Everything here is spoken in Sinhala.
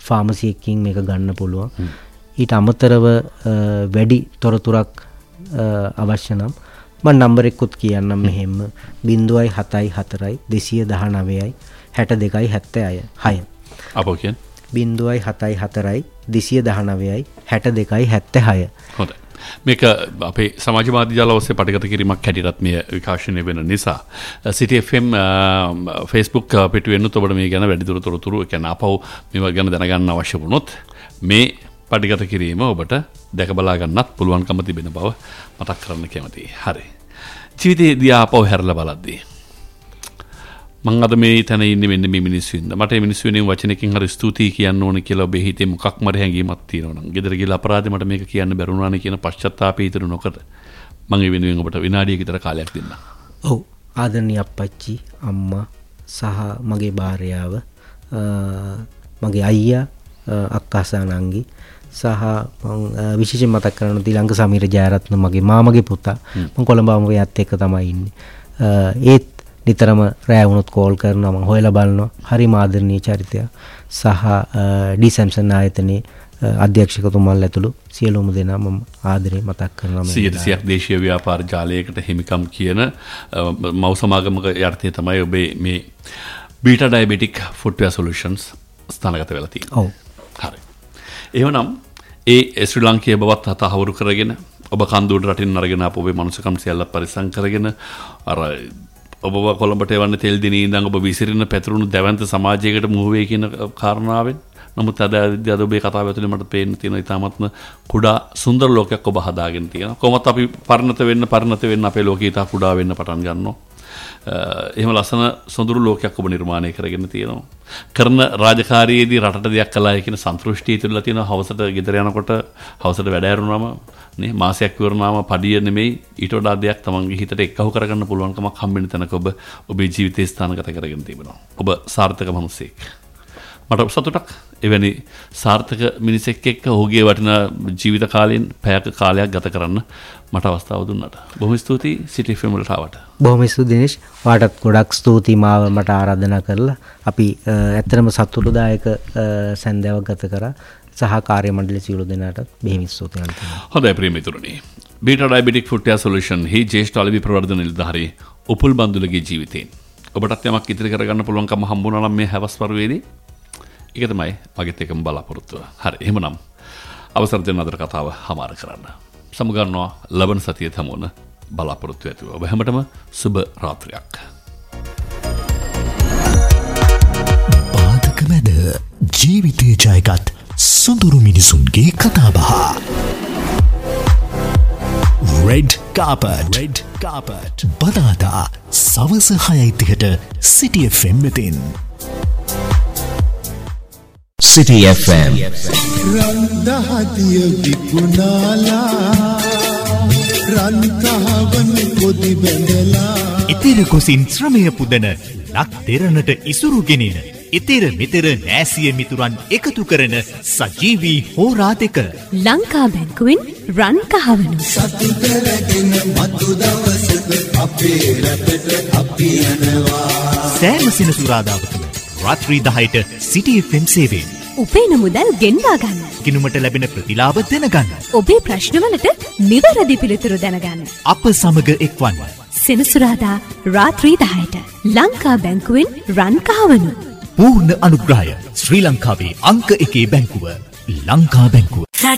ෆාමසි එකකින් මේක ගන්න පුළුවන්. ඊට අමතරව වැඩි තොරතුරක් අවශ්‍ය නම් මම නම්බර් එකකුත් කියන්නම් මෙහෙම 074 219 6276. අපෝ කියන්නේ 074 219 6276. හොඳයි. මේක අපේ සමාජ මාධ්‍ය ජාල ඔස්සේ පටිගත කිරීමක් හැටියටත් මේ විකාශනය වෙන නිසා City FM Facebook පිටුවෙන් ඔබට මේ ගැන වැඩිදුර තොරතුරු කියන්නේ අපව මේවා ගැන දැනගන්න අවශ්‍ය වුණොත් මේ පටිගත කිරීම ඔබට දැක බලා ගන්නත් පුළුවන්කම තිබෙන බව මතක් කරන්න කැමතියි. හරි. ජීවිතේ දිහා අපව හැරලා බලද්දී මම අද මේ තැන ඉන්නේ මෙන්න මේ මිනිස්සු ඉන්න. මට මේ මිනිස්සු වෙනුවෙන් වචනකින් හරි ස්තුතියි කියන්න ඕනේ කියලා ඔබේ හිතේ මොකක් මර හැඟීමක් තියෙනවා නම් ගෙදර ගිහලා අපරාධේ මට මේක කියන්න බැරුණානේ කියන පශ්චාත්තාපය ඉතුරු නොකර මම ඒ වෙනුවෙන් ඔබට විනාඩියක විතර කාලයක් දෙන්නම්. ඔව් ආදරණීය අප්පච්චි අම්මා සහ මගේ භාර්යාව මගේ අයියා අක්කා සානංගි සහ මම විශේෂයෙන් මතක් කරන්න තිලංග සමීර ජයරත්න මගේ මාමගේ පුතා මම කොළඹම එයත් එක්ක තමයි ඉන්නේ. ඒත් නිතරම රෑ වුණොත් කෝල් කරනවා මම හොයලා බලනවා. හරිම ආදරණීය චරිතයක් සහ ඩී සැම්සන් ආයතනයේ අධ්‍යක්ෂකතුමල් ඇතුළු සියලුම දෙනා මම ආදරේ මතක් කරනවා. 100ක් දේශීය ව්‍යාපාර ජාලයකට හිමිකම් කියන මව් සමාගමක යටතේ තමයි ඔබේ මේ බීටා ඩයබෙටික් ෆුට්වෙයාර් සොලියුෂන්ස් ස්ථානගත වෙලා තියෙන්නේ. ඔව්. හරි. එහෙනම් ඒ ශ්‍රී ලංකීය බවත් අතහවුරු කරගෙන ඔබ කන්දුවට රටින් අරගෙන ආපු ඔබේ මනුස්සකම් සියල්ල පරිසම් කරගෙන අර ඔබ කොළඹට එවන්න තෙල් දිනේ ඉඳන් ඔබ විසිරෙන පැතුරුණු දැවැන්ත සමාජයකට මුහු වේ කියන කාරණාවෙන් නමුත් අද ඔබේ කතාව ඇතුලේ මට පේන්න තියෙන ඉතාමත්ම කුඩා සුන්දර ලෝකයක් ඔබ හදාගෙන තියෙනවා. කොහොමත් අපි පරිණත වෙන්න අපේ ලෝකය ඉතා කුඩා වෙන්න පටන් ගන්නවා. එහෙම ලස්සන සොඳුරු ලෝකයක් ඔබ නිර්මාණය කරගෙන තියෙනවා. කරන රාජකාරියේදී රටට දෙයක් කළායි කියන සන්තුෂ්ටිය තුළ තියෙන හවසට ගෙදර යනකොට හවසට වැඩ ඇරුණාම නේ මාසයක් ඉවරනාම පඩිය නෙමෙයි ඊට වඩා දෙයක් තමන්ගේ හිතට එක්කහුව කරගන්න පුළුවන්කමක් හම්බෙන්න තැනක ඔබ ඔබේ ජීවිතේ ස්ථානගත කරගෙන තිබෙනවා. ඔබ සාර්ථක මිනිසෙක්. මට සතුටක් එවැනි සාර්ථක මිනිසෙක් එක්ක ඔහුගේ වටිනා ජීවිත කාලයෙන් පැයක කාලයක් ගත කරන්න මට අවස්ථාව දුන්නාට. බොහොම ස්තුතියි City FM වලට ආවට. බොහොම ස්තුතියි දිනේෂ්. ඔයාටත් ගොඩක් ස්තුතියි මාව මට ආරාධනා කරලා. අපි ඇත්තටම සතුටුදායක සන්ධ්‍යාවක් ගත කරා. සහ කාර්ය මණ්ඩලයේ සියලු දෙනාටත් බෙහෙවින් ස්තුතියි අන්තිමට. හොඳයි ප්‍රිය මිතුරනි. බීටා ඩයබෙටික් ෆුට්වෙයාර් සොලියුෂන් හි ජේෂ්ඨ අලෙවි ප්‍රවර්ධන නිලධාරී උපුල් බන්දුලගේ ජීවිතයෙන් ඔබටත් යමක් ඉදිරි කරගන්න පුළුවන්කම හම්බුණා නම් මේ හැවස් පරිවේදී ඒක තමයි මගෙත් එකම බලාපොරොත්තුව. හරි එහෙමනම් අවසර දෙන්න අතර කතාව හමාර කරන්න. සමුගන්නවා ලබන සතියේ තමුණ බලාපොරොත්තු ඇතුව. ඔබ හැමතෙම සුබ රාත්‍රියක්. බාධක මැද ජීවිතේ ජයගත් සුඳුරු මිනිසුන්ගේ කතාබහ. Red Carpet බදාදා සවස 6:30ට City FM වෙතින්. City FM රන්දහදිය විකුණාලා රන්කහවන පොදි බැඳලා ඉතිර කුසින් ශ්‍රමය පුදන ලක් දෙරණට ඉසුරු ගෙනෙන ඉතිර මෙතර නෑසිය මිතුරන් එකතු කරන සජීවී හෝරා දෙක ලංකා බැංකුවෙන් රන් කහවනු සතු කරගෙන මතු දවසක අපේ රටට අපි යනවා සෑම සෙනසුරාදාවකම රාත්‍රී 10ට City FM සේවයෙන් උපේන මුදල් ගෙන්වා ගන්න. ගිණුමට ලැබෙන ප්‍රතිලාභ දැනගන්න. ඔබේ ප්‍රශ්නවලට නිවැරදි පිළිතුරු දැනගන්න. අප සමග එක්වන්න. සෙනසුරාදා රාත්‍රී 10ට ලංකා බැංකුවෙන් රන් කහවනු. පූර්ණ අනුග්‍රහය ශ්‍රී ලංකාවේ අංක 1 බැංකුව ලංකා බැංකුව.